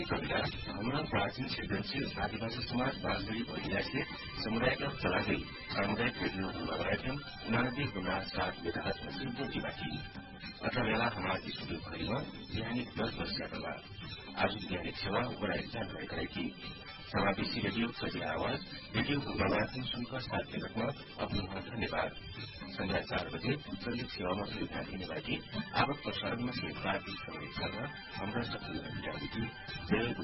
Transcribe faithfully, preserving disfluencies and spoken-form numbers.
कविता हाम्रा प्राचीन सृजनशील आदिवासी समाज बाँसबेरी इतिहासले समुदायका चलादै सामुदायिक रेडियो लगायतन उनानब्बे गुना सात मेगाहर्ज सिम्पोजीमाथि अत्र बेला हमारा स्टूडियो खरीमा बिहानी दस बजे बेला आज दैनिक सेवा उपराय जानकारी कराई समावेशी रेडियो सजी आवाज रेडियो गुणवाचन शुल्क सात मिनटमा अपना धन्यवाद संध्या चार बजे संगीत सेवामा सुविधा दिने बाँकी आवक प्रसारणमा से कार्तिक समय हाम्रा सफल जय